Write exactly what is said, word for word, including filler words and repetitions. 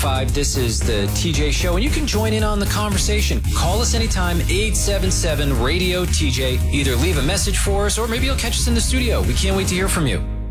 five. This is the T J Show, and you can join in on the conversation. Call us anytime, eight seven seven, radio T J. Either leave a message for us, or maybe you'll catch us in the studio. We can't wait to hear from you.